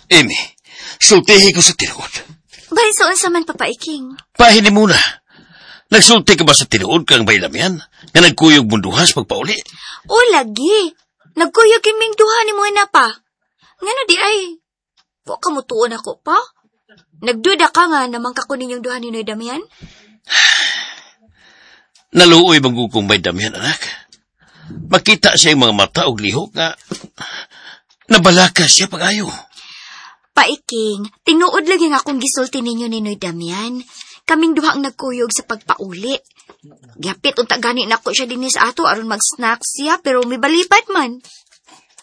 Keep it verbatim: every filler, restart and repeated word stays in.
Amy, sultihi ko sa tinuod. Bay, soon sa man, Papa Iking? Pahini muna. Nagsulti ka ba sa tinuod kang bay Damian? Nga nagkuyog munduhas pagpauli? O, lagi. Nagkuyog kiming duha ni mo na pa. Ngano di ay? Wa ka mo tuon ako pa? Nagduda ka nga namang kakunin yung duha ni Noy Damian? Naluoy magukong bay Damian, anak. Makita siya yung mga mata o lihok nga nabalaka siya pag-ayo. Paiking, tinuod lagi nga akong gisulti ninyo ni Noy Damian. Kaming duha ang nagkuyog sa pagpauli. Gapit unta gani nako siya dinis ato aron mag-snack siya pero may balipat man.